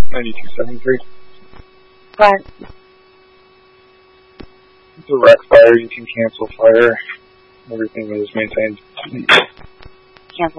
9273. What? It's a wreck fire. You can cancel fire. Everything is maintained.